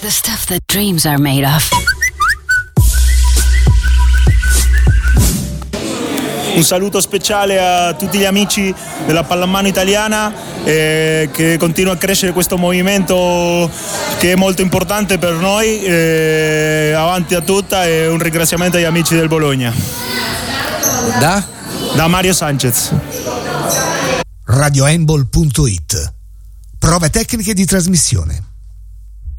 The stuff that dreams are made of. Un saluto speciale a tutti gli amici della pallamano italiana, che continua a crescere questo movimento che è molto importante per noi, avanti a tutta, e un ringraziamento agli amici del Bologna. Da Mario Sanchez. RadioHandball.it. Prove tecniche di trasmissione.